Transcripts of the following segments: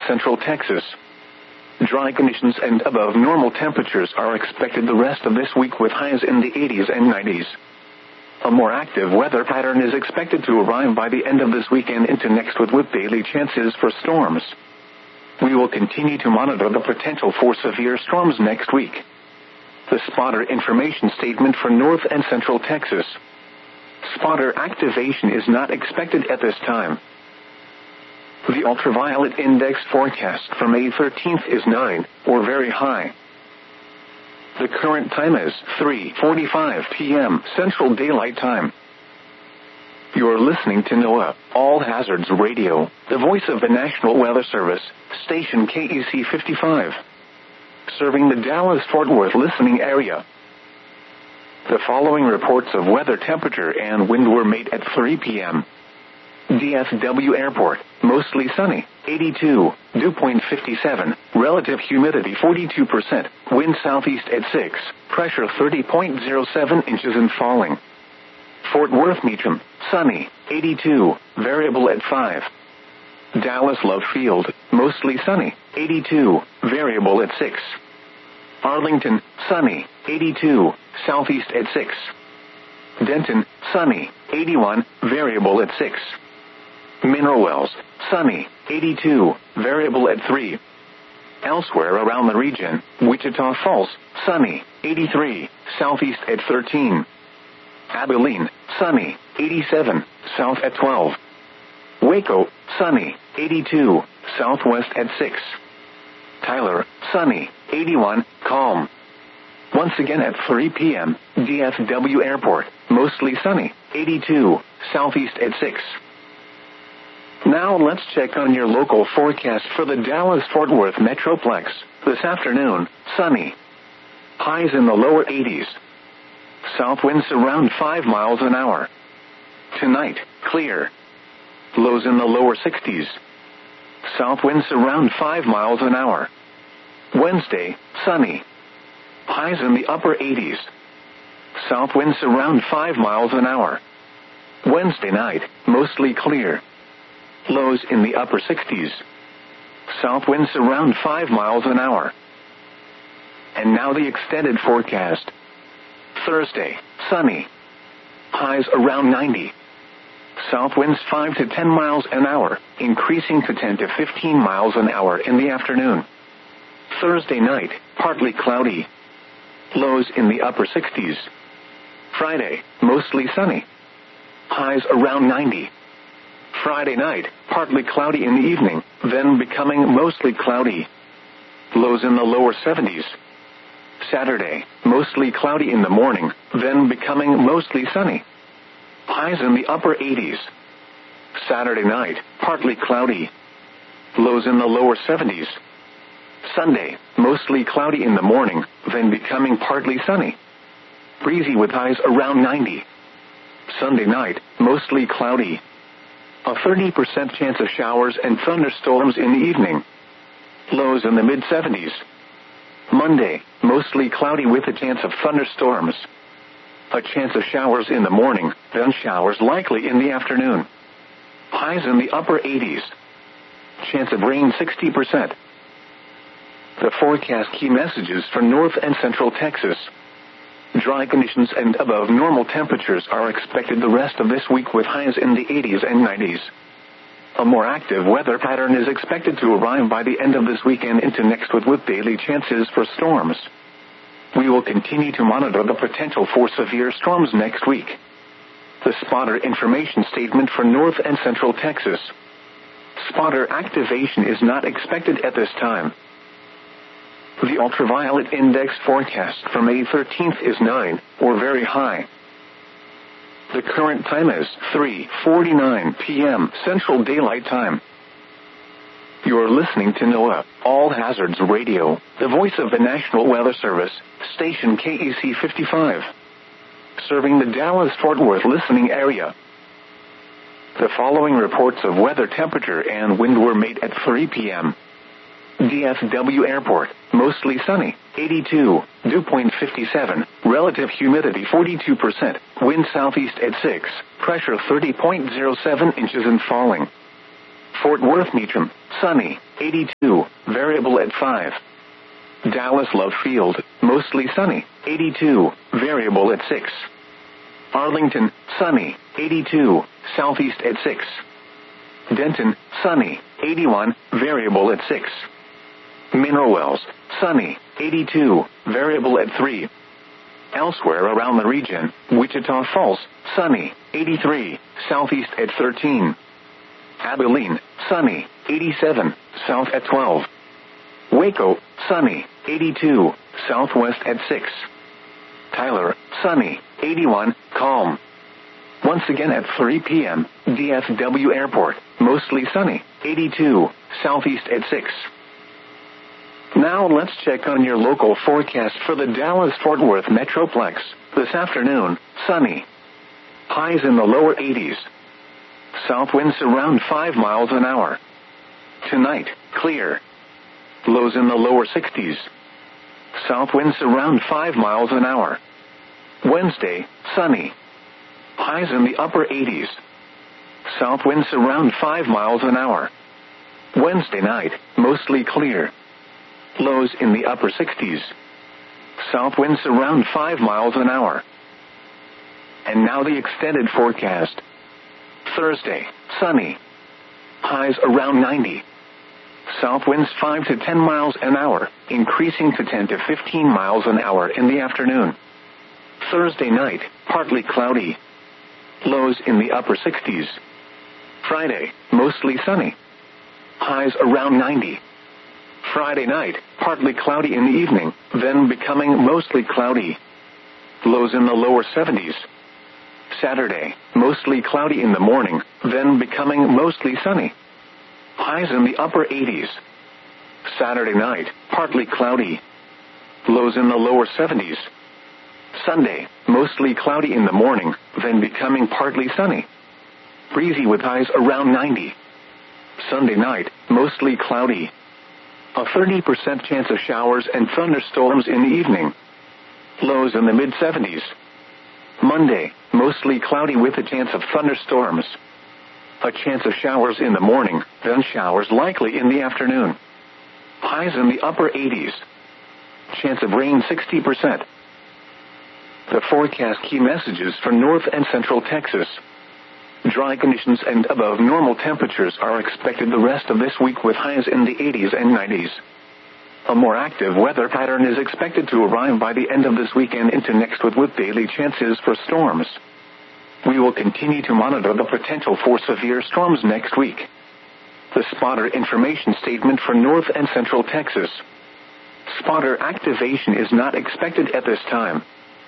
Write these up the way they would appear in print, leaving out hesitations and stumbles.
Central Texas. Dry conditions and above normal temperatures are expected the rest of this week with highs in the 80s and 90s. A more active weather pattern is expected to arrive by the end of this weekend into next with daily chances for storms. We will continue to monitor the potential for severe storms next week. The spotter information statement for North and Central Texas. Spotter activation is not expected at this time. The ultraviolet index forecast for May 13th is 9, or very high. The current time is 3:45 p.m. Central Daylight Time. You're listening to NOAA All Hazards Radio, the voice of the National Weather Service, station KEC 55, serving the Dallas-Fort Worth listening area. The following reports of weather, temperature, and wind were made at 3 p.m. DFW Airport, mostly sunny, 82, dew point 57, relative humidity 42%, wind southeast at 6, pressure 30.07 inches and falling. Fort Worth Meacham, sunny, 82, variable at 5. Dallas Love Field, mostly sunny, 82, variable at 6. Arlington, sunny, 82, southeast at 6. Denton, sunny, 81, variable at 6. Mineral Wells, sunny, 82, variable at 3. Elsewhere around the region, Wichita Falls, sunny, 83, southeast at 13. Abilene, sunny, 87, south at 12. Waco, sunny, 82, southwest at 6. Tyler, sunny, 81, calm. Once again at 3 p.m., DFW Airport, mostly sunny, 82, southeast at 6. Now let's check on your local forecast for the Dallas-Fort Worth Metroplex. This afternoon, sunny. Highs in the lower 80s. South winds around 5 miles an hour. Tonight, clear. Lows in the lower 60s. South winds around 5 miles an hour. Wednesday, sunny. Highs in the upper 80s. South winds around 5 miles an hour. Wednesday night, mostly clear. Lows in the upper 60s. South winds around 5 miles an hour. And now the extended forecast. Thursday, sunny. Highs around 90. South winds 5 to 10 miles an hour, increasing to 10 to 15 miles an hour in the afternoon. Thursday night, partly cloudy. Lows in the upper 60s. Friday, mostly sunny. Highs around 90. Friday night, partly cloudy in the evening, then becoming mostly cloudy. Lows in the lower 70s. Saturday, mostly cloudy in the morning, then becoming mostly sunny. Highs in the upper 80s. Saturday night, partly cloudy. Lows in the lower 70s. Sunday, mostly cloudy in the morning, then becoming partly sunny. Breezy with highs around 90. Sunday night, mostly cloudy. A 30% chance of showers and thunderstorms in the evening. Lows in the mid-70s. Monday, mostly cloudy with a chance of thunderstorms. A chance of showers in the morning, then showers likely in the afternoon. Highs in the upper 80s. Chance of rain 60%. The forecast key messages for North and Central Texas. Dry conditions and above normal temperatures are expected the rest of this week with highs in the 80s and 90s. A more active weather pattern is expected to arrive by the end of this weekend into next with daily chances for storms. We will continue to monitor the potential for severe storms next week. The spotter information statement for North and Central Texas. Spotter activation is not expected at this time. The ultraviolet index forecast for May 13th is 9, or very high. The current time is 3:49 p.m. Central Daylight Time. You're listening to NOAA All Hazards Radio, the voice of the National Weather Service, station KEC 55, serving the Dallas-Fort Worth listening area. The following reports of weather, temperature, and wind were made at 3 p.m. DFW Airport, mostly sunny, 82, dew point 57, relative humidity 42%, wind southeast at 6, pressure 30.07 inches and falling. Fort Worth Meacham, sunny, 82. variable at 5. Dallas Love Field, mostly sunny, 82, variable at 6. Arlington, sunny, 82, southeast at 6. Denton, sunny, 81, variable at 6. Mineral Wells, sunny, 82, variable at 3. Elsewhere around the region, Wichita Falls, sunny, 83, southeast at 13. Abilene, sunny, 87, south at 12. Waco, sunny, 82, southwest at 6. Tyler, sunny, 81, calm. Once again at 3 p.m., DFW Airport, mostly sunny, 82, southeast at 6. Now let's check on your local forecast for the Dallas-Fort Worth Metroplex. This afternoon, sunny. Highs in the lower 80s. South winds around 5 miles an hour. Tonight, clear. Lows in the lower 60s. South winds around 5 miles an hour. Wednesday, sunny. Highs in the upper 80s. South winds around 5 miles an hour. Wednesday night, mostly clear. Lows in the upper 60s. South winds around 5 miles an hour. And now the extended forecast. Thursday, sunny. Highs around 90. South winds 5 to 10 miles an hour, increasing to 10 to 15 miles an hour in the afternoon. Thursday night, partly cloudy. Lows in the upper 60s. Friday, mostly sunny. Highs around 90. Friday night, partly cloudy in the evening, then becoming mostly cloudy. Lows in the lower 70s. Saturday, mostly cloudy in the morning, then becoming mostly sunny. Highs in the upper 80s. Saturday night, partly cloudy. Lows in the lower 70s. Sunday, mostly cloudy in the morning, then becoming partly sunny. Breezy with highs around 90. Sunday night, mostly cloudy. A 30% chance of showers and thunderstorms in the evening. Lows in the mid-70s. Monday, mostly cloudy with a chance of thunderstorms. A chance of showers in the morning, then showers likely in the afternoon. Highs in the upper 80s. Chance of rain 60%. The forecast key messages for North and Central Texas. Dry conditions and above normal temperatures are expected the rest of this week with highs in the 80s and 90s. A more active weather pattern is expected to arrive by the end of this weekend into next with daily chances for storms. We will continue to monitor the potential for severe storms next week. The spotter information statement for North and Central Texas. Spotter activation is not expected at this time.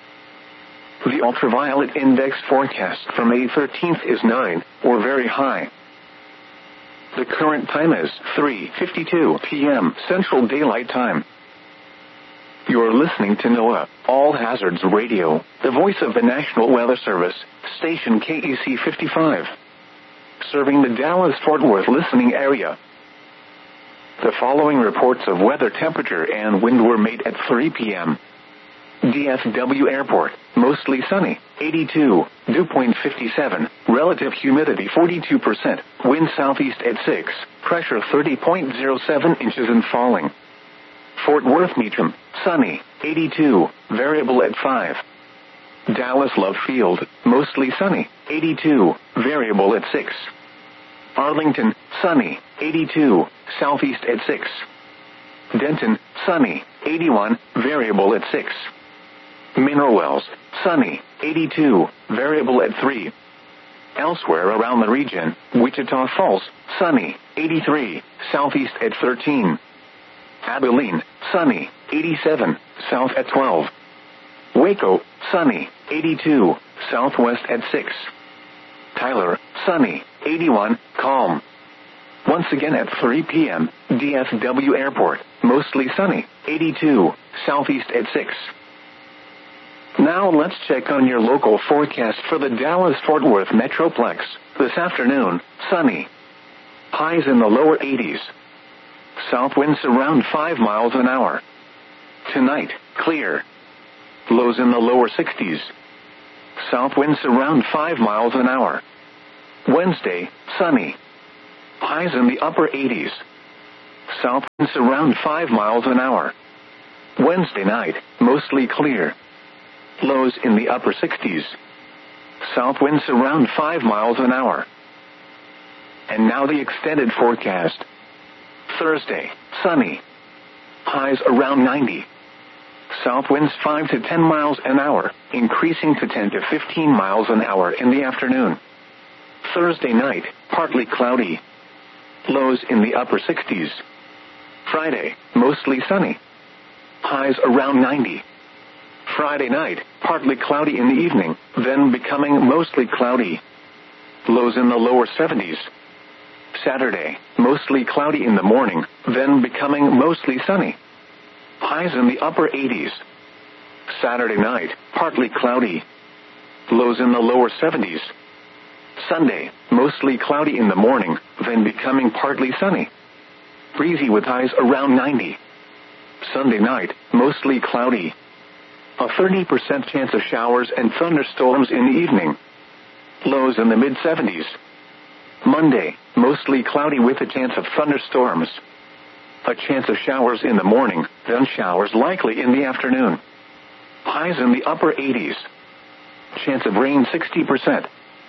The ultraviolet index forecast for May 13th is 9, or very high. The current time is 3:52 p.m. Central Daylight Time. You're listening to NOAA, All Hazards Radio, the voice of the National Weather Service, station KEC 55. Serving the Dallas-Fort Worth listening area. The following reports of weather temperature and wind were made at 3 p.m. DFW Airport, mostly sunny, 82, dew point 57, relative humidity 42%, wind southeast at 6, pressure 30.07 inches and falling. Fort Worth Meacham, sunny, 82, variable at 5. Dallas Love Field, mostly sunny, 82, variable at 6. Arlington, sunny, 82, southeast at 6. Denton, sunny, 81, variable at 6. Mineral Wells, sunny, 82, variable at 3. Elsewhere around the region, Wichita Falls, sunny, 83, southeast at 13. Abilene, sunny, 87, south at 12. Waco, sunny, 82, southwest at 6. Tyler, sunny, 81, calm. Once again at 3 p.m., DFW Airport, mostly sunny, 82, southeast at 6. Now let's check on your local forecast for the Dallas-Fort Worth Metroplex. This afternoon, sunny. Highs in the lower 80s. South winds around 5 miles an hour. Tonight, clear. Lows in the lower 60s. South winds around 5 miles an hour. Wednesday, sunny. Highs in the upper 80s. South winds around 5 miles an hour. Wednesday night, mostly clear. Lows in the upper 60s. South winds around 5 miles an hour. And now the extended forecast. Thursday, sunny. Highs around 90. South winds 5 to 10 miles an hour, increasing to 10 to 15 miles an hour in the afternoon. Thursday night, partly cloudy. Lows in the upper 60s. Friday, mostly sunny. Highs around 90. Friday night, partly cloudy in the evening, then becoming mostly cloudy. Lows in the lower 70s. Saturday, mostly cloudy in the morning, then becoming mostly sunny. Highs in the upper 80s. Saturday night, partly cloudy. Lows in the lower 70s. Sunday, mostly cloudy in the morning, then becoming partly sunny. Breezy with highs around 90. Sunday night, mostly cloudy. A 30% chance of showers and thunderstorms in the evening. Lows in the mid-70s. Monday, mostly cloudy with a chance of thunderstorms. A chance of showers in the morning, then showers likely in the afternoon. Highs in the upper 80s. Chance of rain 60%.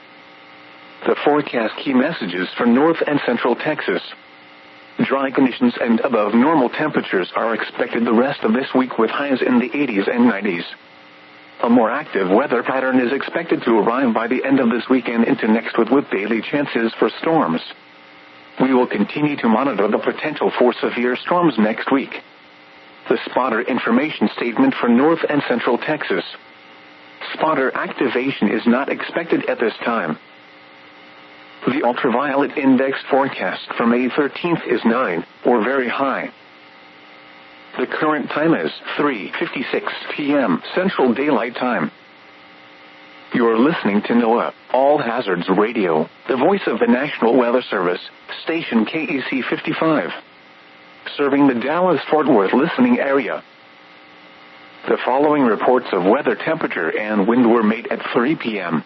The forecast key messages for North and Central Texas. Dry conditions and above normal temperatures are expected the rest of this week with highs in the 80s and 90s. A more active weather pattern is expected to arrive by the end of this weekend into next with daily chances for storms. We will continue to monitor the potential for severe storms next week. The spotter information statement for North and Central Texas. Spotter activation is not expected at this time. The ultraviolet index forecast for May 13th is 9, or very high. The current time is 3:56 p.m. Central Daylight Time. You are listening to NOAA, All Hazards Radio, the voice of the National Weather Service, station KEC 55. Serving the Dallas-Fort Worth listening area. The following reports of weather temperature and wind were made at 3 p.m.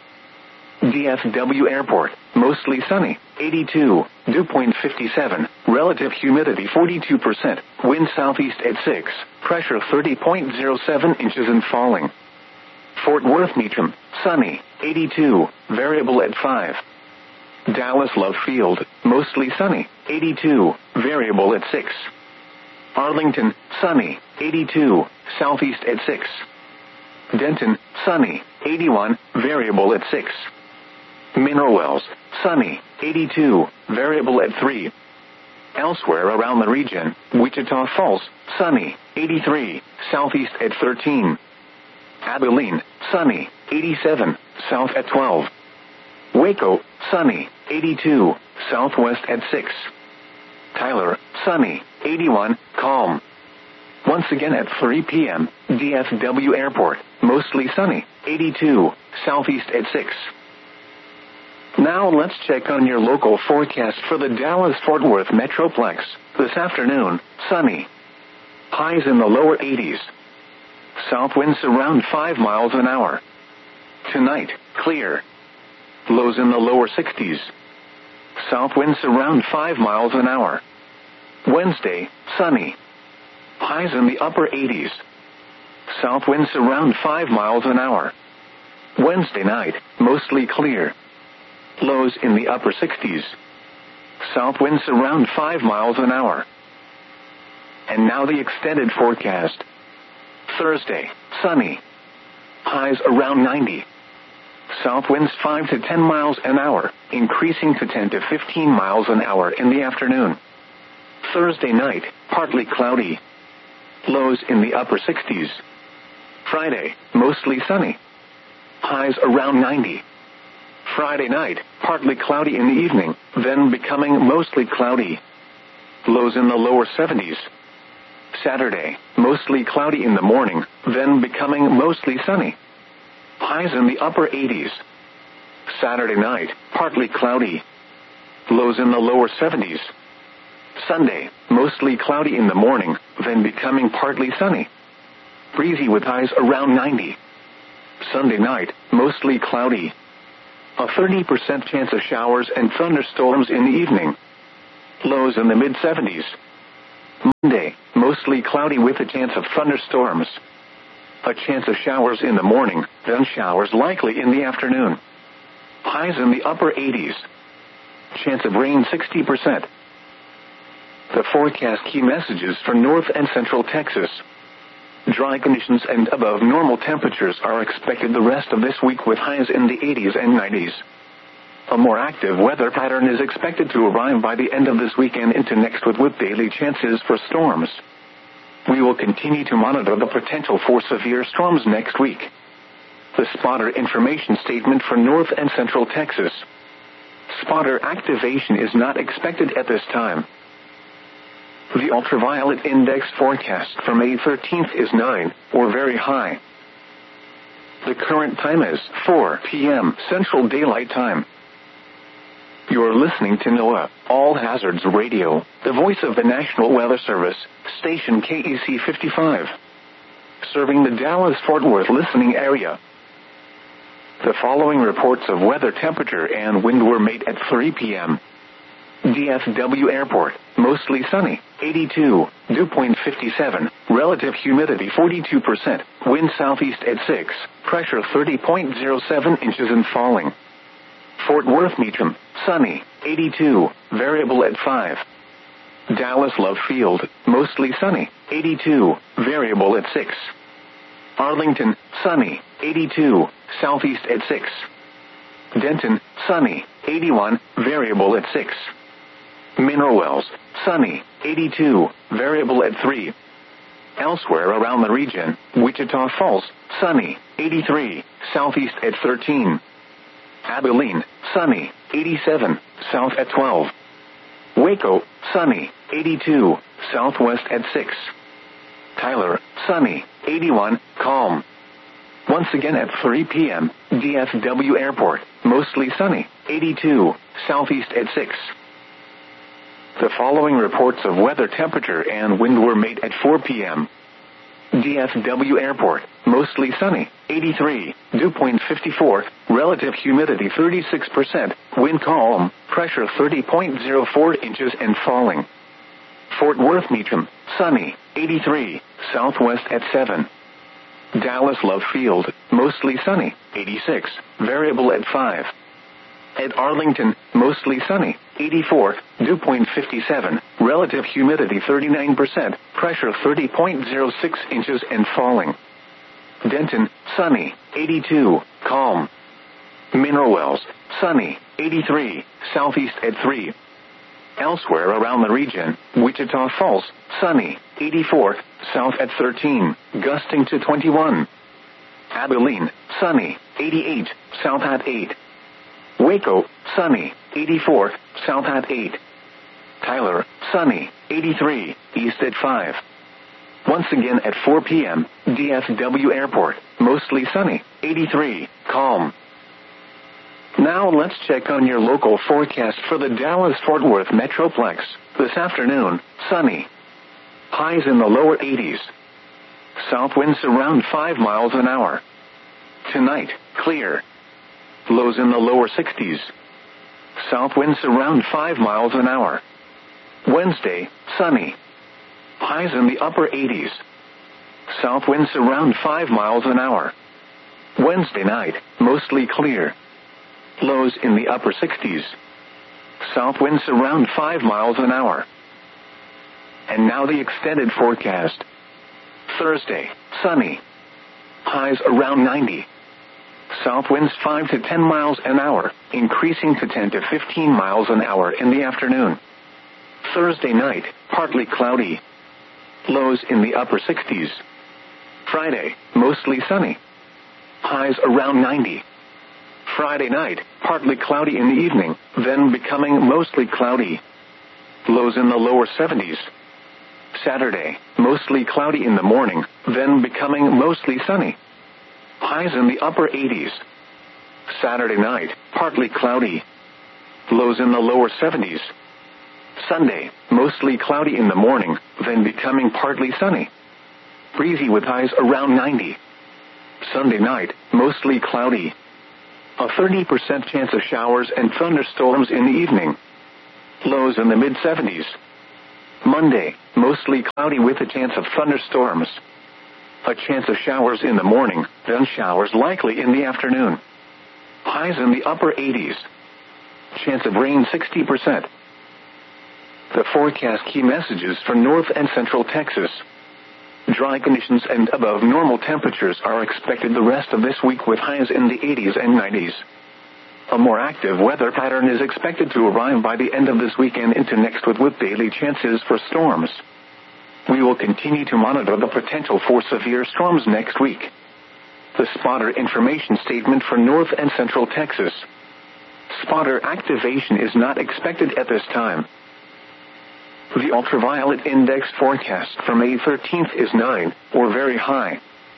DFW Airport, mostly sunny, 82, dew point 57, relative humidity 42%, wind southeast at 6, pressure 30.07 inches and falling. Fort Worth Meacham, sunny, 82, variable at 5. Dallas Love Field, mostly sunny, 82, variable at 6. Arlington, sunny, 82, southeast at 6. Denton, sunny, 81, variable at 6. Mineral Wells, sunny, 82, variable at 3. Elsewhere around the region, Wichita Falls, sunny, 83, southeast at 13. Abilene, sunny, 87, south at 12. Waco, sunny, 82, southwest at 6. Tyler, sunny, 81, calm. Once again at 3 p.m., DFW Airport, mostly sunny, 82, southeast at 6. Now let's check on your local forecast for the Dallas-Fort Worth Metroplex. This afternoon, sunny. Highs in the lower 80s. South winds around 5 miles an hour. Tonight, clear. Lows in the lower 60s. South winds around 5 miles an hour. Wednesday, sunny. Highs in the upper 80s. South winds around 5 miles an hour. Wednesday night, mostly clear. Lows in the upper 60s. South winds around 5 miles an hour. And now the extended forecast. Thursday, sunny. Highs around 90. South winds 5 to 10 miles an hour, increasing to 10 to 15 miles an hour in the afternoon. Thursday night, partly cloudy. Lows in the upper 60s. Friday, mostly sunny. Highs around 90. Friday night, partly cloudy in the evening, then becoming mostly cloudy. Lows in the lower 70s. Saturday, mostly cloudy in the morning, then becoming mostly sunny. Highs in the upper 80s. Saturday night, partly cloudy. Lows in the lower 70s. Sunday, mostly cloudy in the morning, then becoming partly sunny. Breezy with highs around 90. Sunday night, mostly cloudy. A 30% chance of showers and thunderstorms in the evening. Lows in the mid-70s. Monday, mostly cloudy with a chance of thunderstorms. A chance of showers in the morning, then showers likely in the afternoon. Highs in the upper 80s. Chance of rain 60%. The forecast key messages for North and Central Texas. Dry conditions and above normal temperatures are expected the rest of this week with highs in the 80s and 90s. A more active weather pattern is expected to arrive by the end of this week and into next with daily chances for storms. We will continue to monitor the potential for severe storms next week. The spotter information statement for North and Central Texas. Spotter activation is not expected at this time. The ultraviolet index forecast for May 13th is 9, or very high. The current time is 4 p.m. Central Daylight Time. You're listening to NOAA All Hazards Radio, the voice of the National Weather Service, station KEC 55. Serving the Dallas-Fort Worth listening area. The following reports of weather temperature and wind were made at 3 p.m. DFW Airport, mostly sunny, 82, dew point 57, relative humidity 42%, wind southeast at 6, pressure 30.07 inches and falling. Fort Worth Meacham, sunny, 82, variable at 5. Dallas Love Field, mostly sunny, 82, variable at 6. Arlington, sunny, 82, southeast at 6. Denton, sunny, 81, variable at 6. Mineral Wells, sunny, 82, variable at 3. Elsewhere around the region, Wichita Falls, sunny, 83, southeast at 13. Abilene, sunny, 87, south at 12. Waco, sunny, 82, southwest at 6. Tyler, sunny, 81, calm. Once again at 3 p.m., DFW Airport, mostly sunny, 82, southeast at 6. The following reports of weather temperature and wind were made at 4 p.m. DFW Airport, mostly sunny, 83, dew point 54, relative humidity 36%, wind calm, pressure 30.04 inches and falling. Fort Worth Meacham, sunny, 83, southwest at 7. Dallas Love Field, mostly sunny, 86, variable at 5. At Arlington, mostly sunny, 84, dew point 57, relative humidity 39%, pressure 30.06 inches and falling. Denton, sunny, 82, calm. Mineral Wells, sunny, 83, southeast at 3. Elsewhere around the region, Wichita Falls, sunny, 84, south at 13, gusting to 21. Abilene, sunny, 88, south at 8. Waco, sunny, 84, south at 8. Tyler, sunny, 83, east at 5. Once again at 4 p.m., DFW Airport, mostly sunny, 83, calm. Now let's check on your local forecast for the Dallas-Fort Worth Metroplex. This afternoon, sunny. Highs in the lower 80s. South winds around 5 miles an hour. Tonight, clear. Lows in the lower 60s. South winds around 5 miles an hour. Wednesday, sunny. Highs in the upper 80s. South winds around 5 miles an hour. Wednesday night, mostly clear. Lows in the upper 60s. South winds around 5 miles an hour. And now the extended forecast. Thursday, sunny. Highs around 90. South winds 5 to 10 miles an hour, increasing to 10 to 15 miles an hour in the afternoon. Thursday night, partly cloudy. Lows in the upper 60s. Friday, mostly sunny. Highs around 90. Friday night, partly cloudy in the evening, then becoming mostly cloudy. Lows in the lower 70s. Saturday, mostly cloudy in the morning, then becoming mostly sunny. Highs in the upper 80s. Saturday night, partly cloudy. Lows in the lower 70s. Sunday, mostly cloudy in the morning, then becoming partly sunny. Breezy with highs around 90. Sunday night, mostly cloudy. A 30% chance of showers and thunderstorms in the evening. Lows in the mid-70s. Monday, mostly cloudy with a chance of thunderstorms. A chance of showers in the morning, then showers likely in the afternoon. Highs in the upper 80s. Chance of rain 60%. The forecast key messages for North and Central Texas. Dry conditions and above normal temperatures are expected the rest of this week with highs in the 80s and 90s. A more active weather pattern is expected to arrive by the end of this weekend into next with daily chances for storms. We will continue to monitor the potential for severe storms next week. The spotter information statement for North and Central Texas. Spotter activation is not expected at this time. The ultraviolet index forecast for May 13th is 9, or very high.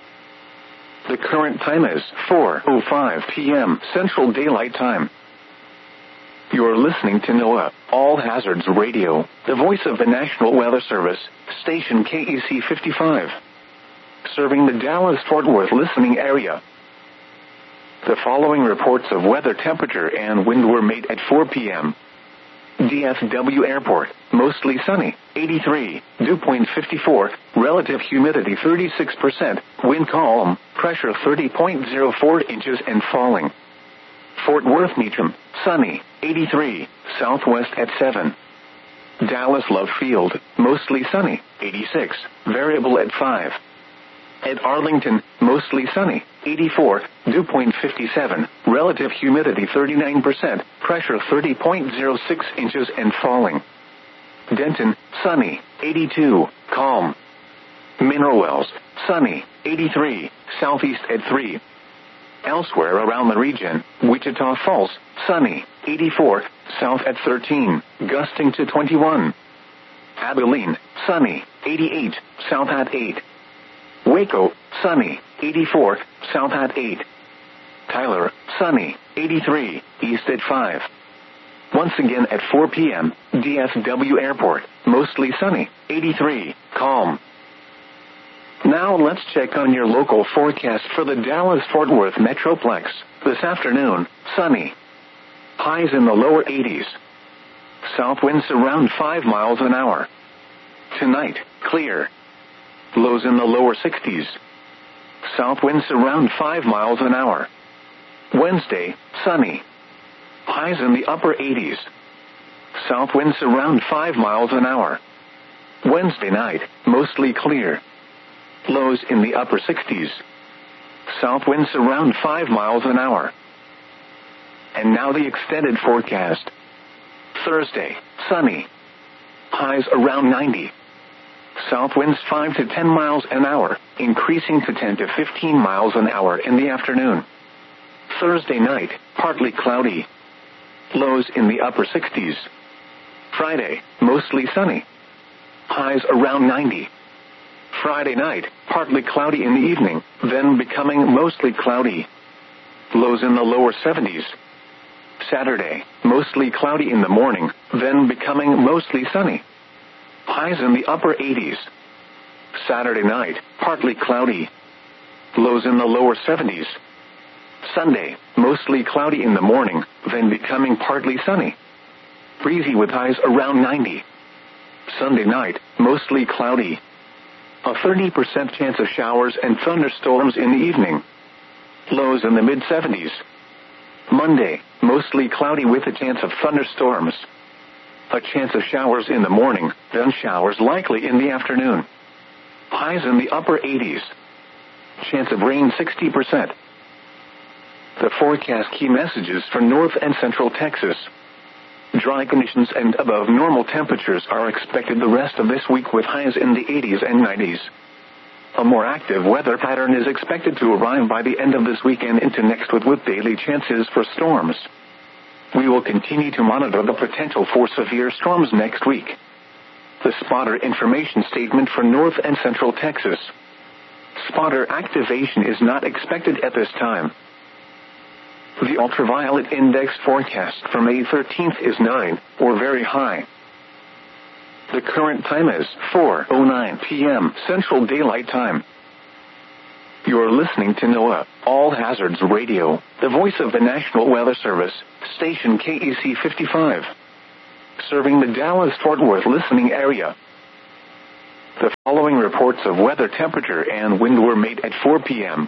The current time is 4:05 p.m. Central Daylight Time. You're listening to NOAA, All Hazards Radio, the voice of the National Weather Service, station KEC 55. Serving the Dallas-Fort Worth listening area. The following reports of weather temperature and wind were made at 4 p.m. DFW Airport, mostly sunny, 83, dew point 54, relative humidity 36%, wind calm, pressure 30.04 inches and falling. Fort Worth Meacham, sunny, 83, southwest at 7. Dallas Love Field, mostly sunny, 86, variable at 5. At Arlington, mostly sunny, 84, dew point 57, relative humidity 39%, pressure 30.06 inches and falling. Denton, sunny, 82, calm. Mineral Wells, sunny, 83, southeast at 3. Elsewhere around the region, Wichita Falls, sunny, 84, south at 13, gusting to 21. Abilene, sunny, 88, south at 8. Waco, sunny, 84, south at 8. Tyler, sunny, 83, east at 5. Once again at 4 p.m., DFW Airport, mostly sunny, 83, calm. Now let's check on your local forecast for the Dallas-Fort Worth Metroplex. This afternoon, sunny. Highs in the lower 80s. South winds around 5 miles an hour. Tonight, clear. Lows in the lower 60s. South winds around 5 miles an hour. Wednesday, sunny. Highs in the upper 80s. South winds around 5 miles an hour. Wednesday night, mostly clear. Lows in the upper 60s. South winds around 5 miles an hour. And now the extended forecast. Thursday, sunny. Highs around 90. South winds 5 to 10 miles an hour, increasing to 10 to 15 miles an hour in the afternoon. Thursday night, partly cloudy. Lows in the upper 60s. Friday, mostly sunny. Highs around 90. Friday night, partly cloudy in the evening, then becoming mostly cloudy. Lows in the lower 70s. Saturday, mostly cloudy in the morning, then becoming mostly sunny. Highs in the upper 80s. Saturday night, partly cloudy. Lows in the lower 70s. Sunday, mostly cloudy in the morning, then becoming partly sunny. Breezy with highs around 90. Sunday night, mostly cloudy. A 30% chance of showers and thunderstorms in the evening. Lows in the mid-70s. Monday, mostly cloudy with a chance of thunderstorms. A chance of showers in the morning, then showers likely in the afternoon. Highs in the upper 80s. Chance of rain 60%. The forecast key messages for North and Central Texas. Dry conditions and above normal temperatures are expected the rest of this week with highs in the 80s and 90s. A more active weather pattern is expected to arrive by the end of this weekend into next with daily chances for storms. We will continue to monitor the potential for severe storms next week. The spotter information statement for North and Central Texas. Spotter activation is not expected at this time. The ultraviolet index forecast for May 13th is 9, or very high. The current time is 4:09 p.m. Central Daylight Time. You're listening to NOAA, All Hazards Radio, the voice of the National Weather Service, station KEC 55. Serving the Dallas-Fort Worth listening area. reports of weather, temperature, and wind were made at 4 p.m.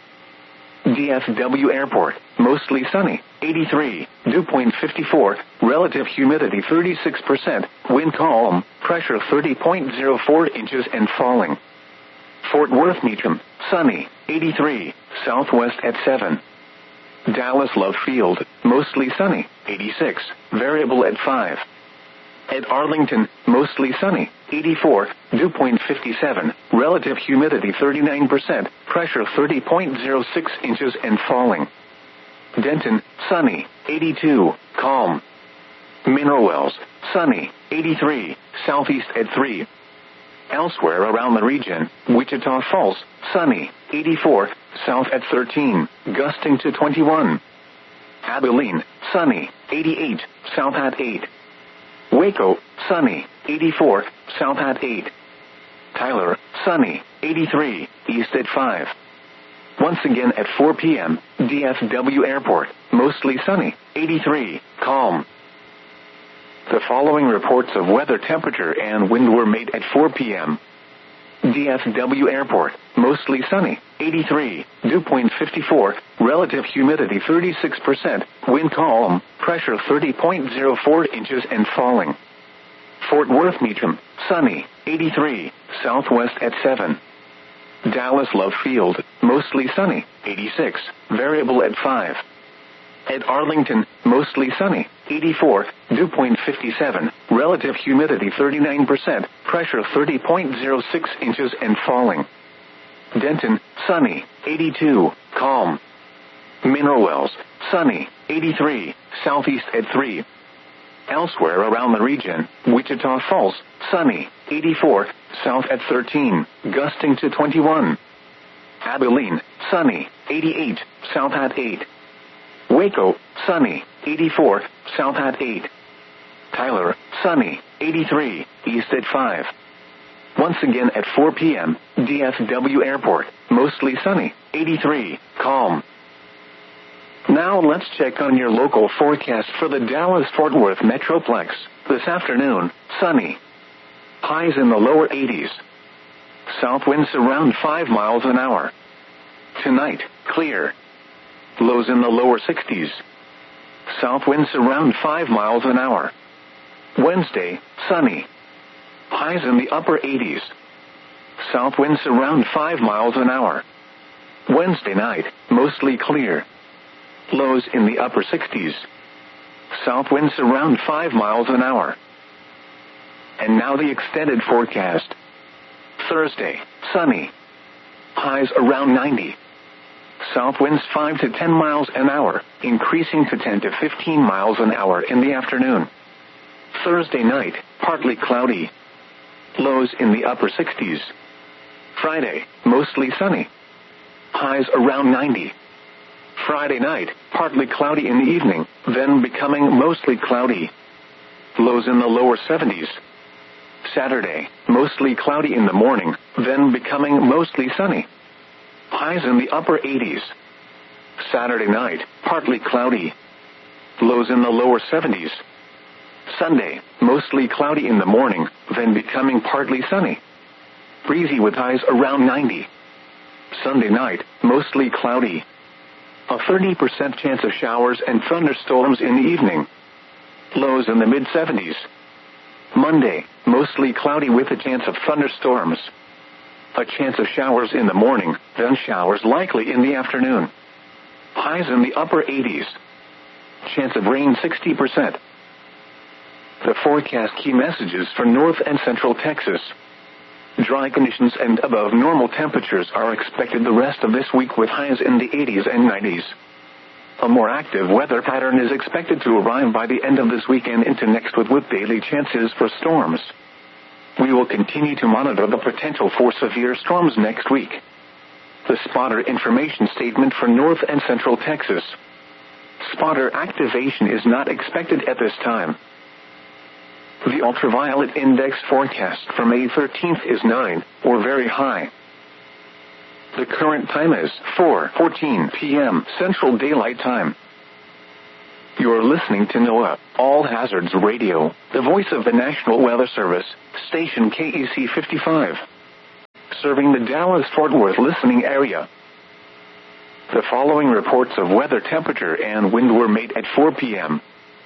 DFW Airport, mostly sunny, 83, dew point 54, relative humidity 36%, wind calm, pressure 30.04 inches and falling. Fort Worth Meacham, sunny, 83, southwest at 7. Dallas Love Field, mostly sunny, 86, variable at 5. At Arlington, mostly sunny, 84, dew point 57, relative humidity 39%, pressure 30.06 inches and falling. Denton, sunny, 82, calm. Mineral Wells, sunny, 83, southeast at 3. Elsewhere around the region, Wichita Falls, sunny, 84, south at 13, gusting to 21. Abilene, sunny, 88, south at 8. Waco, sunny, 84, south at 8. Tyler, sunny, 83, east at 5. Once again at 4 p.m., DFW Airport, mostly sunny, 83, calm. The following reports of weather, temperature, and wind were made at 4 p.m. DFW Airport, mostly sunny, 83, dew point 54, relative humidity 36%, wind calm, pressure 30.04 inches and falling. Fort Worth Meacham, sunny, 83, southwest at 7. Dallas Love Field, mostly sunny, 86, variable at 5. At Arlington, mostly sunny, 84, dew point 57, relative humidity 39%, pressure 30.06 inches and falling. Denton, sunny, 82, calm. Mineral Wells, sunny, 83, southeast at 3. Elsewhere around the region, Wichita Falls, sunny, 84, south at 13, gusting to 21. Abilene, sunny, 88, south at 8. Waco, sunny, 84, south at 8. Tyler, sunny, 83, east at 5. Once again at 4 p.m., DFW Airport, mostly sunny, 83, calm. Now let's check on your local forecast for the Dallas-Fort Worth Metroplex. This afternoon, sunny. Highs in the lower 80s. South winds around 5 miles an hour. Tonight, clear. Lows in the lower 60s. South winds around 5 miles an hour. Wednesday, sunny. Highs in the upper 80s. South winds around 5 miles an hour. Wednesday night, mostly clear. Lows in the upper 60s. South winds around 5 miles an hour. And now the extended forecast. Thursday, sunny. Highs around 90. South winds 5 to 10 miles an hour, increasing to 10 to 15 miles an hour in the afternoon. Thursday night, partly cloudy. Lows in the upper 60s. Friday, mostly sunny. Highs around 90. Friday night, partly cloudy in the evening, then becoming mostly cloudy. Lows in the lower 70s. Saturday, mostly cloudy in the morning, then becoming mostly sunny. Highs in the upper 80s. Saturday night, partly cloudy. Lows in the lower 70s. Sunday, mostly cloudy in the morning, then becoming partly sunny. Breezy with highs around 90. Sunday night, mostly cloudy. A 30% chance of showers and thunderstorms in the evening. Lows in the mid-70s. Monday, mostly cloudy with a chance of thunderstorms. A chance of showers in the morning, then showers likely in the afternoon. Highs in the upper 80s. Chance of rain 60%. The forecast key messages for North and Central Texas. Dry conditions and above normal temperatures are expected the rest of this week with highs in the 80s and 90s. A more active weather pattern is expected to arrive by the end of this weekend into next with daily chances for storms. We will continue to monitor the potential for severe storms next week. The spotter information statement for North and Central Texas. Spotter activation is not expected at this time. The ultraviolet index forecast for May 13th is 9, or very high. The current time is 4:14 p.m. Central Daylight Time. You're listening to NOAA, All Hazards Radio, the voice of the National Weather Service, station KEC 55. serving the Dallas-Fort Worth listening area. The following reports of weather, temperature, and wind were made at 4 p.m.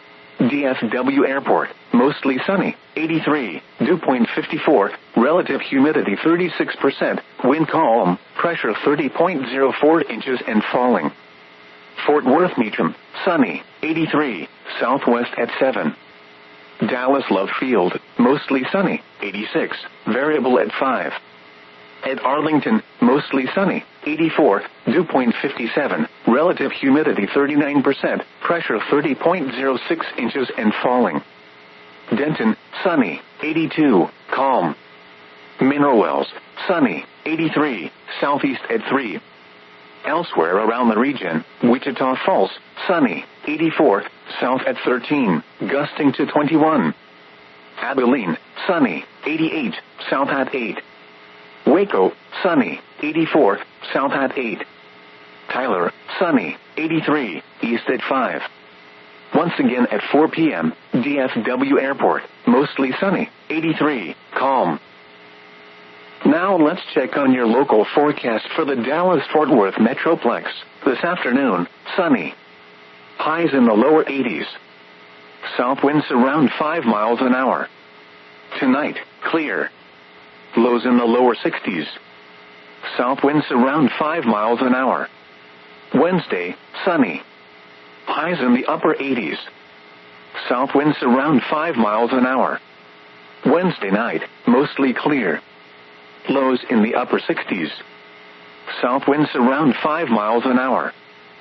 DFW Airport, mostly sunny, 83, dew point 54, relative humidity 36%, wind calm, pressure 30.04 inches and falling. Fort Worth Meacham, sunny, 83, southwest at 7. Dallas Love Field, mostly sunny, 86, variable at 5. At Arlington, mostly sunny, 84, dew point 57, relative humidity 39%, pressure 30.06 inches and falling. Denton, sunny, 82, calm. Mineral Wells, sunny, 83, southeast at 3. Elsewhere around the region, Wichita Falls, sunny, 84, south at 13, gusting to 21. Abilene, sunny, 88, south at 8. Waco, sunny, 84, south at 8. Tyler, sunny, 83, east at 5. Once again at 4 p.m., DFW Airport, mostly sunny, 83, calm. Now let's check on your local forecast for the Dallas-Fort Worth Metroplex. This afternoon, sunny. Highs in the lower 80s. South winds around 5 miles an hour. Tonight, clear. Lows in the lower 60s. South winds around 5 miles an hour. Wednesday, sunny. Highs in the upper 80s. South winds around 5 miles an hour. Wednesday night, mostly clear. Lows in the upper 60s. South winds around 5 miles an hour.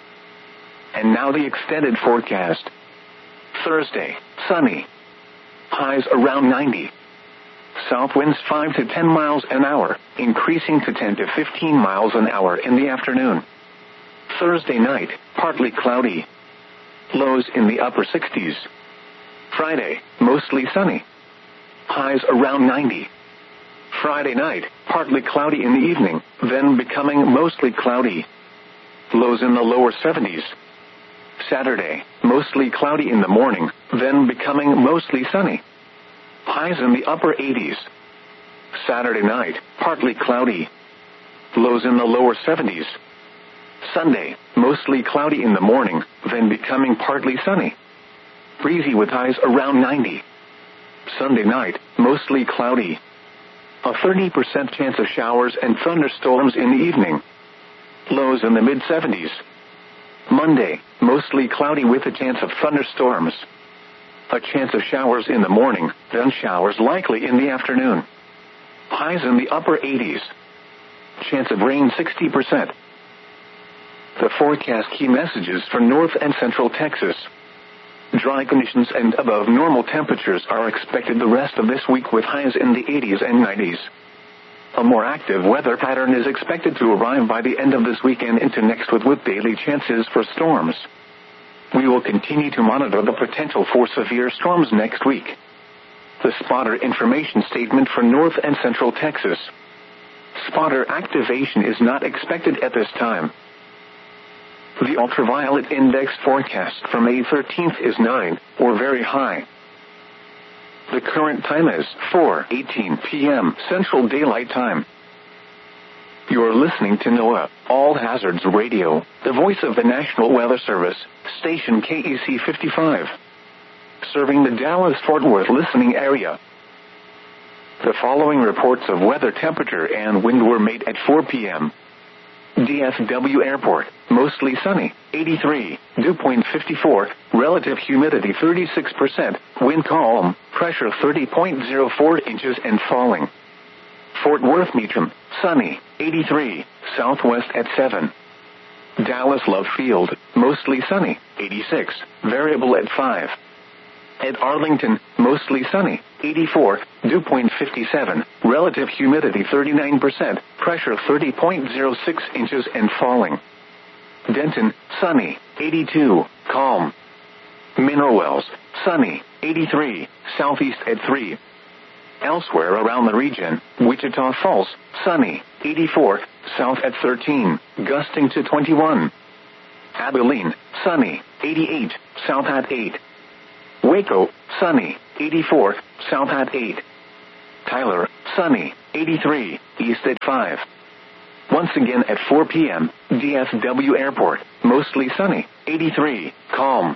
And now the extended forecast. Thursday, sunny. Highs around 90. South winds 5 to 10 miles an hour, increasing to 10 to 15 miles an hour in the afternoon. Thursday night, partly cloudy. Lows in the upper 60s. Friday, mostly sunny. Highs around 90. Friday night, partly cloudy in the evening, then becoming mostly cloudy. Lows in the lower 70s. Saturday, mostly cloudy in the morning, then becoming mostly sunny. Highs in the upper 80s. Saturday night, partly cloudy. Lows in the lower 70s. Sunday, mostly cloudy in the morning, then becoming partly sunny. Breezy with highs around 90. Sunday night, mostly cloudy. A 30% chance of showers and thunderstorms in the evening. Lows in the mid-70s. Monday, mostly cloudy with a chance of thunderstorms. A chance of showers in the morning, then showers likely in the afternoon. Highs in the upper 80s. Chance of rain 60%. The forecast key messages for North and Central Texas. Dry conditions and above normal temperatures are expected the rest of this week with highs in the 80s and 90s. A more active weather pattern is expected to arrive by the end of this weekend into next with daily chances for storms. We will continue to monitor the potential for severe storms next week. The spotter information statement for North and Central Texas. Spotter activation is not expected at this time. The ultraviolet index forecast for May 13th is 9, or very high. The current time is 4:18 p.m. Central Daylight Time. You're listening to NOAA, All Hazards Radio, the voice of the National Weather Service, station KEC 55. Serving the Dallas-Fort Worth listening area. The following reports of weather, temperature, and wind were made at 4 p.m. DFW Airport, mostly sunny, 83, dew point 54, relative humidity 36%, wind calm, pressure 30.04 inches and falling. Fort Worth Meacham, sunny, 83, southwest at 7. Dallas Love Field, mostly sunny, 86, variable at 5. At Arlington, mostly sunny, 84, dew point 57, relative humidity 39%, pressure 30.06 inches and falling. Denton, sunny, 82, calm. Mineral Wells, sunny, 83, southeast at 3. Elsewhere around the region, Wichita Falls, sunny, 84, south at 13, gusting to 21. Abilene, sunny, 88, south at 8. Waco, sunny, 84, south at 8. Tyler, sunny, 83, east at 5. Once again at 4 p.m., DFW Airport, mostly sunny, 83, calm.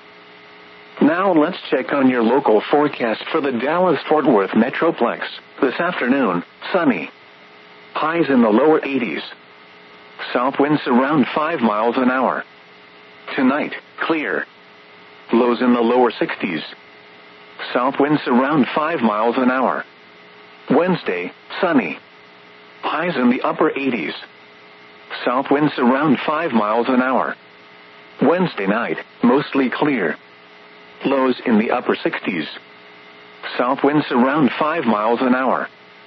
Now let's check on your local forecast for the Dallas-Fort Worth Metroplex. This afternoon, sunny. Highs in the lower 80s. South winds around 5 miles an hour. Tonight, clear. Lows in the lower 60s. South winds around 5 miles an hour. Wednesday, sunny. Highs in the upper 80s. South winds around 5 miles an hour. Wednesday night, mostly clear. Lows in the upper 60s. South winds around 5 miles an hour.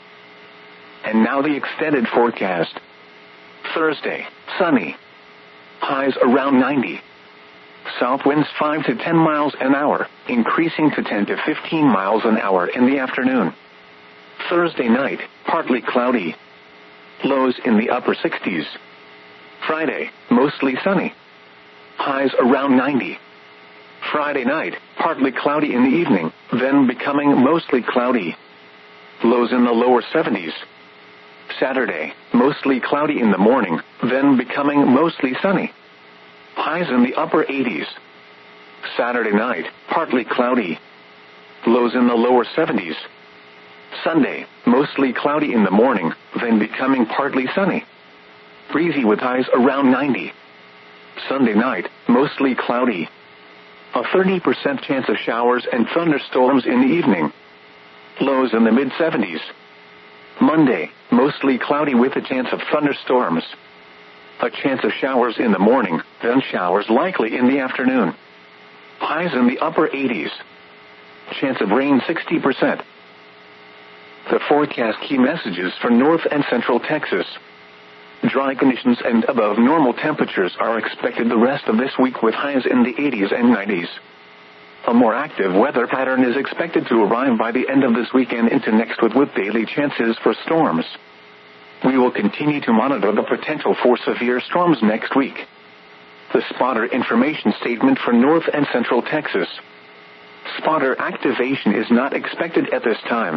And now the extended forecast. Thursday, sunny. Highs around 90. South winds 5 to 10 miles an hour, increasing to 10 to 15 miles an hour in the afternoon. Thursday night, partly cloudy. Lows in the upper 60s. Friday, mostly sunny. Highs around 90. Friday night, partly cloudy in the evening, then becoming mostly cloudy. Lows in the lower 70s. Saturday, mostly cloudy in the morning, then becoming mostly sunny. Highs in the upper 80s. Saturday night, partly cloudy. Lows in the lower 70s. Sunday, mostly cloudy in the morning, then becoming partly sunny. Breezy with highs around 90. Sunday night, mostly cloudy. A 30% chance of showers and thunderstorms in the evening. Lows in the mid-70s. Monday, mostly cloudy with a chance of thunderstorms. A chance of showers in the morning, then showers likely in the afternoon. Highs in the upper 80s. Chance of rain 60%. The forecast key messages for North and Central Texas. Dry conditions and above normal temperatures are expected the rest of this week with highs in the 80s and 90s. A more active weather pattern is expected to arrive by the end of this weekend into next with daily chances for storms. We will continue to monitor the potential for severe storms next week. The spotter information statement for North and Central Texas. Spotter activation is not expected at this time.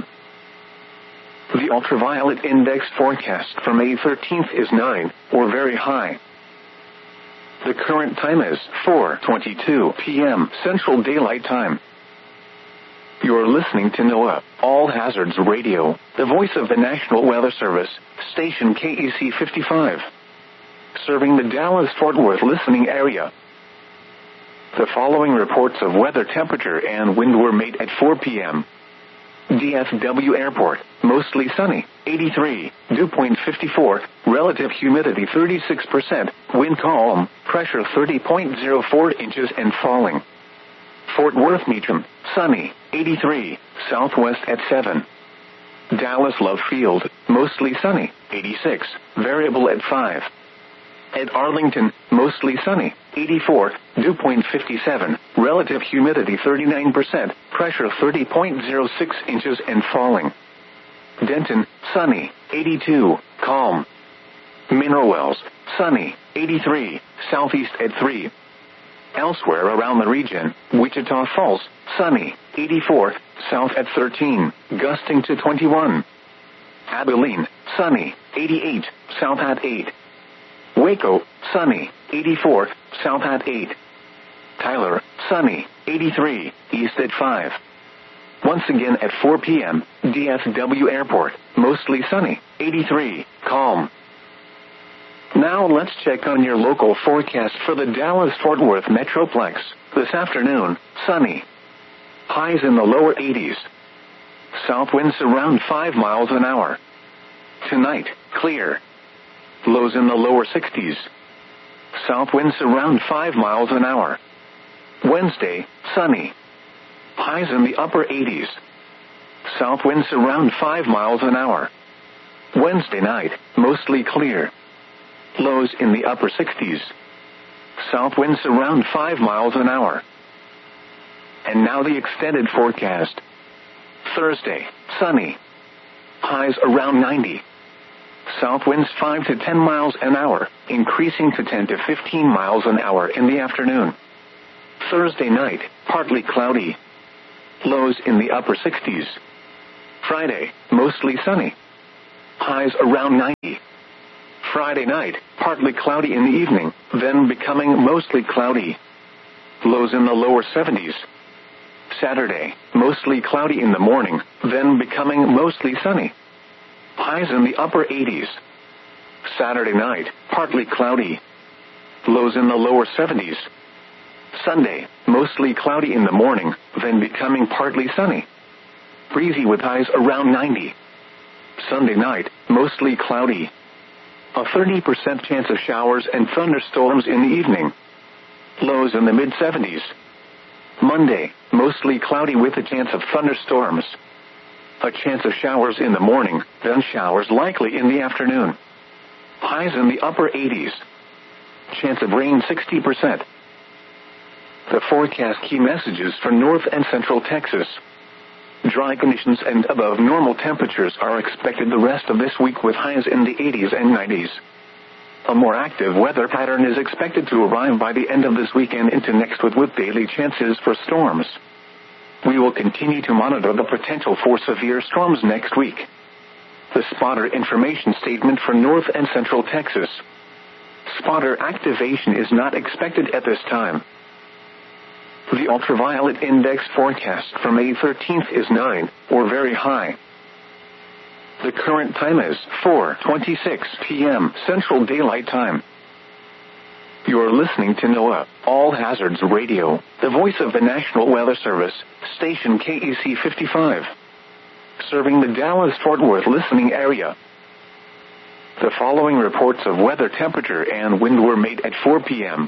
The ultraviolet index forecast for May 13th is 9, or very high. The current time is 4:22 p.m. Central Daylight Time. You're listening to NOAA, All Hazards Radio, the voice of the National Weather Service, station KEC 55. Serving the Dallas-Fort Worth listening area. The following reports of weather temperature and wind were made at 4 p.m. DFW Airport, mostly sunny, 83, dew point 54, relative humidity 36%, wind calm, pressure 30.04 inches and falling. Fort Worth Meacham, sunny, 83, southwest at 7. Dallas Love Field, mostly sunny, 86, variable at 5. At Arlington, mostly sunny, 84, dew point 57, relative humidity 39%, pressure 30.06 inches and falling. Denton, sunny, 82, calm. Mineral Wells, sunny, 83, southeast at 3. Elsewhere around the region, Wichita Falls, sunny, 84, south at 13, gusting to 21. Abilene, sunny, 88, south at 8. Waco, sunny, 84, south at 8. Tyler, sunny, 83, east at 5. Once again at 4 p.m., DFW Airport, mostly sunny, 83, calm. Now let's check on your local forecast for the Dallas-Fort Worth Metroplex. This afternoon, sunny. Highs in the lower 80s. South winds around 5 miles an hour. Tonight, clear. Lows in the lower 60s. South winds around 5 miles an hour. Wednesday, sunny. Highs in the upper 80s. South winds around 5 miles an hour. Wednesday night, mostly clear. Lows in the upper 60s. South winds around 5 miles an hour. And now the extended forecast. Thursday, sunny. Highs around 90. South winds 5 to 10 miles an hour, increasing to 10 to 15 miles an hour in the afternoon. Thursday night, partly cloudy. Lows in the upper 60s. Friday, mostly sunny. Highs around 90. Friday night, partly cloudy in the evening, then becoming mostly cloudy. Lows in the lower 70s. Saturday, mostly cloudy in the morning, then becoming mostly sunny. Highs in the upper 80s. Saturday night, partly cloudy. Lows in the lower 70s. Sunday, mostly cloudy in the morning, then becoming partly sunny. Breezy with highs around 90. Sunday night, mostly cloudy. A 30% chance of showers and thunderstorms in the evening. Lows in the mid-70s. Monday, mostly cloudy with a chance of thunderstorms. A chance of showers in the morning, then showers likely in the afternoon. Highs in the upper 80s. Chance of rain 60%. The forecast key messages for North and Central Texas. Dry conditions and above normal temperatures are expected the rest of this week with highs in the 80s and 90s. A more active weather pattern is expected to arrive by the end of this weekend into next with daily chances for storms. We will continue to monitor the potential for severe storms next week. The spotter information statement for North and Central Texas. Spotter activation is not expected at this time. The ultraviolet index forecast for May 13th is 9, or very high. The current time is 4:26 p.m. Central Daylight Time. You're listening to NOAA, All Hazards Radio, the voice of the National Weather Service, station KEC 55. Serving the Dallas-Fort Worth listening area. The following reports of weather temperature and wind were made at 4 p.m.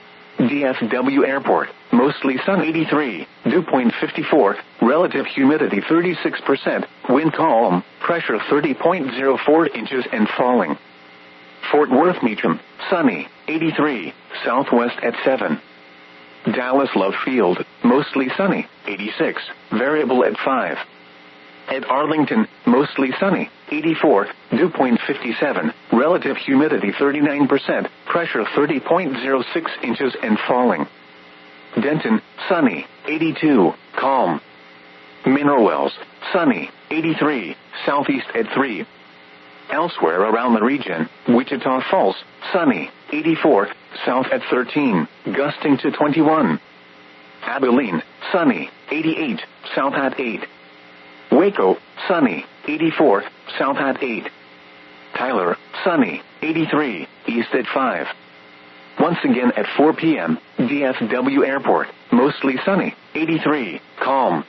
DFW Airport, mostly sun 83, dew point 54, relative humidity 36%, wind calm, pressure 30.04 inches and falling. Fort Worth Meacham, sunny, 83, southwest at 7. Dallas Love Field, mostly sunny, 86, variable at 5. At Arlington, mostly sunny, 84, dew point 57, relative humidity 39%, pressure 30.06 inches and falling. Denton, sunny, 82, calm. Mineral Wells, sunny, 83, southeast at 3. Elsewhere around the region, Wichita Falls, sunny, 84, south at 13, gusting to 21. Abilene, sunny, 88, south at 8. Waco, sunny, 84, south at 8. Tyler, sunny, 83, east at 5. Once again at 4 p.m., DFW Airport, mostly sunny, 83, calm.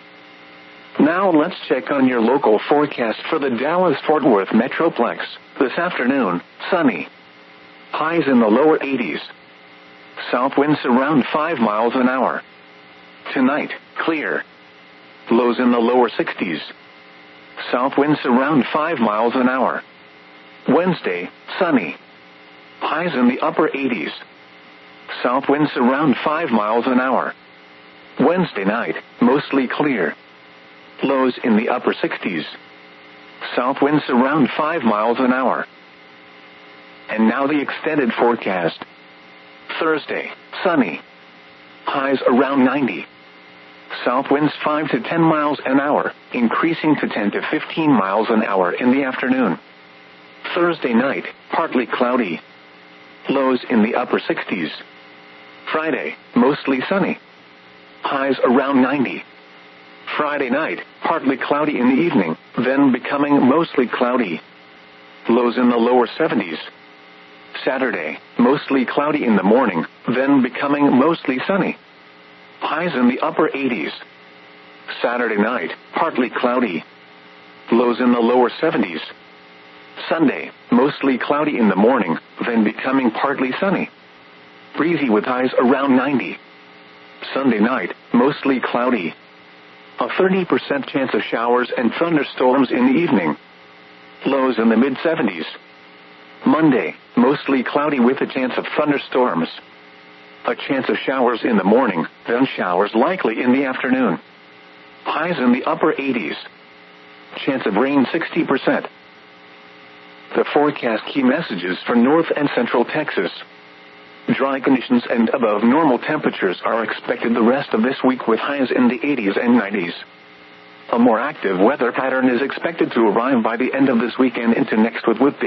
Now let's check on your local forecast for the Dallas-Fort Worth Metroplex. This afternoon, sunny. Highs in the lower 80s. South winds around 5 miles an hour. Tonight, clear. Lows in the lower 60s. South winds around 5 miles an hour. Wednesday, sunny. Highs in the upper 80s. South winds around 5 miles an hour. Wednesday night, mostly clear. Lows in the upper 60s. South winds around 5 miles an hour. And now the extended forecast. Thursday, sunny. Highs around 90. South winds 5 to 10 miles an hour, increasing to 10 to 15 miles an hour in the afternoon. Thursday night, partly cloudy. Lows in the upper 60s. Friday, mostly sunny. Highs around 90. Friday night, partly cloudy in the evening, then becoming mostly cloudy. Lows in the lower 70s. Saturday, mostly cloudy in the morning, then becoming mostly sunny. Highs in the upper 80s. Saturday night, partly cloudy. Lows in the lower 70s. Sunday, mostly cloudy in the morning, then becoming partly sunny. Breezy with highs around 90. Sunday night, mostly cloudy. A 30% chance of showers and thunderstorms in the evening. Lows in the mid-70s. Monday, mostly cloudy with a chance of thunderstorms. A chance of showers in the morning, then showers likely in the afternoon. Highs in the upper 80s. Chance of rain 60%. The forecast key messages for North and Central Texas. Dry conditions and above normal temperatures are expected the rest of this week with highs in the 80s and 90s. A more active weather pattern is expected to arrive by the end of this weekend into next with